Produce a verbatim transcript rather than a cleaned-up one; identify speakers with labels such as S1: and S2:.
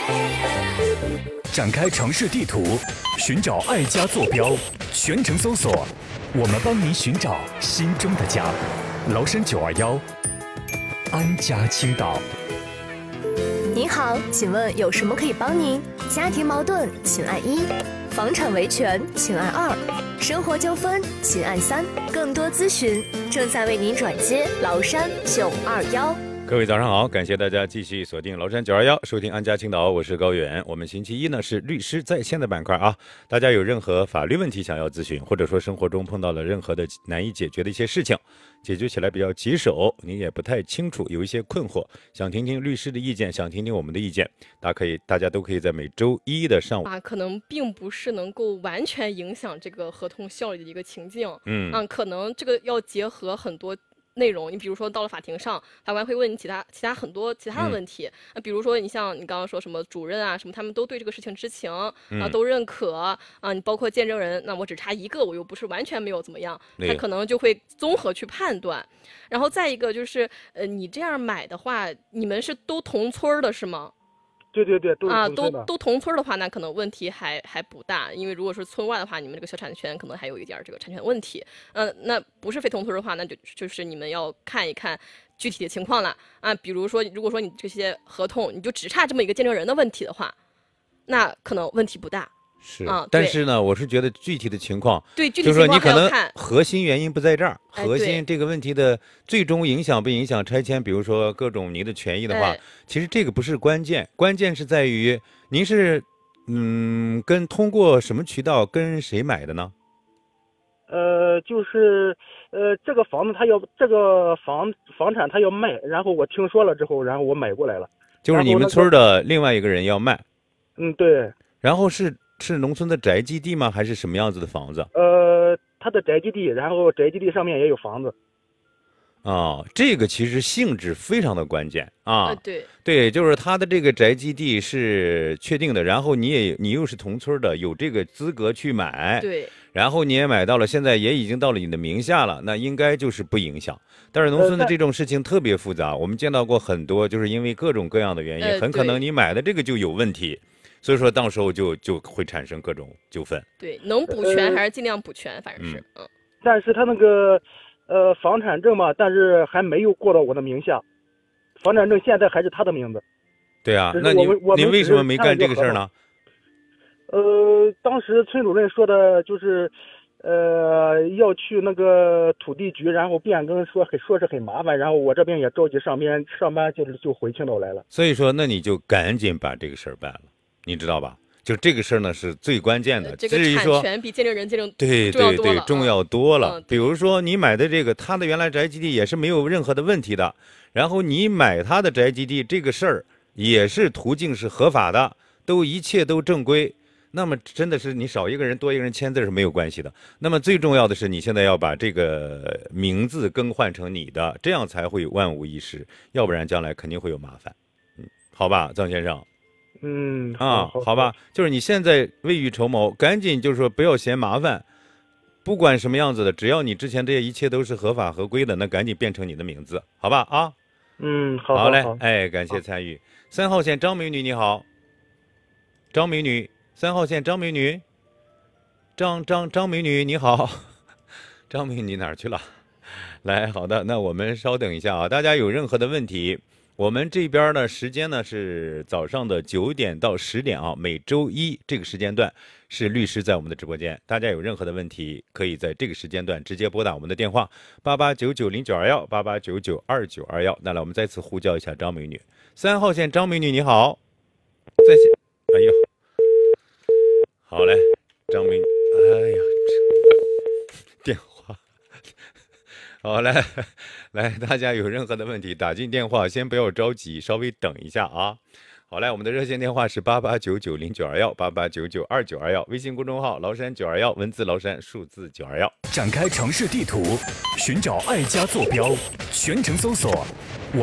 S1: 展开城市地图，寻找爱家坐标，全程搜索，我们帮您寻找心中的家。崂山九二幺，安家青岛。
S2: 您好，请问有什么可以帮您？家庭矛盾，请按一；房产维权，请按二；生活纠纷，请按三。更多咨询正在为您转接崂山九二幺。
S3: 各位早上好，感谢大家继续锁定崂山九二幺，收听安家青岛，我是高远。我们星期一呢是律师在线的板块啊，大家有任何法律问题想要咨询，或者说生活中碰到了任何的难以解决的一些事情，解决起来比较棘手，你也不太清楚，有一些困惑，想听听律师的意见，想听听我们的意见，大家可以，大家都可以在每周一的上午
S4: 啊，可能并不是能够完全影响这个合同效力的一个情境，
S3: 嗯
S4: 啊，可能这个要结合很多内容，你比如说到了法庭上，法官会问你其他其他很多其他的问题，那、嗯、比如说你像你刚刚说什么主任啊什么，他们都对这个事情知情、嗯、啊，都认可啊，你包括见证人，那我只差一个，我又不是完全没有怎么样，他可能就会综合去判断。然后再一个就是，呃，你这样买的话，你们是都同村的是吗？
S5: 对对对，都是
S4: 啊，
S5: 同村的
S4: 都都同村的话，那可能问题还还不大，因为如果是村外的话，你们这个小产权可能还有一点这个产权问题。嗯、呃，那不是非同村的话，那就就是你们要看一看具体的情况了啊。比如说，如果说你这些合同你就只差这么一个见证人的问题的话，那可能问题不大。
S3: 是
S4: 啊，
S3: 但是呢，我是觉得具体的情况，
S4: 对，具体
S3: 就是说你可能
S4: 看
S3: 核心原因不在这儿，
S4: 哎、
S3: 核心这个问题的最终影响不影响拆迁，比如说各种您的权益的话，
S4: 哎、
S3: 其实这个不是关键，关键是在于您是嗯跟通过什么渠道跟谁买的呢？
S5: 呃，就是呃这个房子他要这个房房产他要卖，然后我听说了之后，然后我买过来了。
S3: 就是你们村的另外一个人要卖。
S5: 嗯，对。
S3: 然后是。是农村的宅基地吗？还是什么样子的房子？
S5: 呃，他的宅基地，然后宅基地上面也有房子。
S3: 哦，这个其实性质非常的关键啊。
S4: 呃、对
S3: 对，就是他的这个宅基地是确定的，然后你也你又是同村的，有这个资格去买。
S4: 对。
S3: 然后你也买到了，现在也已经到了你的名下了，那应该就是不影响。但是农村的这种事情特别复杂，我们见到过很多，就是因为各种各样的原因，
S4: 呃、
S3: 很可能你买的这个就有问题。所以说到时候就就会产生各种纠纷。
S4: 对，能补全还是尽量补全，呃、反正是嗯。
S5: 但是他那个呃房产证嘛，但是还没有过到我的名下，房产证现在还是他的名字。
S3: 对啊，那你你为什么没干这个事儿呢？
S5: 呃，当时村主任说的就是，呃，要去那个土地局，然后变更说很说是很麻烦，然后我这边也着急上边上班，就是就回青岛来了。
S3: 所以说，那你就赶紧把这个事儿办了。你知道吧？就这个事儿呢是最关键的。
S4: 呃、这个产权比见证人见证
S3: 对对对重要多了。
S4: 嗯、
S3: 比如说你买的这个，他的原来宅基地也是没有任何的问题的，然后你买他的宅基地这个事儿也是途径是合法的，都一切都正规。那么真的是你少一个人多一个人签字是没有关系的。那么最重要的是你现在要把这个名字更换成你的，这样才会万无一失，要不然将来肯定会有麻烦。嗯，好吧，臧先生。
S5: 嗯
S3: 啊，好吧，就是你现在未雨绸缪，赶紧就是说不要嫌麻烦，不管什么样子的，只要你之前这些一切都是合法合规的，那赶紧变成你的名字，好吧啊？
S5: 嗯，好，
S3: 好嘞，
S5: 好
S3: 哎，感谢参与。三号线张美女你好，张美女，三号线张美女，张张张美女你好，张美女哪儿去了？来，好的，那我们稍等一下啊，大家有任何的问题。我们这边呢，时间呢是早上的九点到十点啊，每周一这个时间段是律师在我们的直播间。大家有任何的问题，可以在这个时间段直接拨打我们的电话八八九九零九二幺八八九九二九二幺。那来，我们再次呼叫一下张美女，三号线张美女你好，在线，哎呦，好嘞，张美女，哎呀，电话。好，来来，大家有任何的问题打进电话，先不要着急，稍微等一下啊。好，来，我们的热线电话是八八九九零九二幺八八九九二九二幺，微信公众号崂山九二幺，文字崂山，数字九二幺。
S1: 展开城市地图，寻找爱家坐标，全程搜索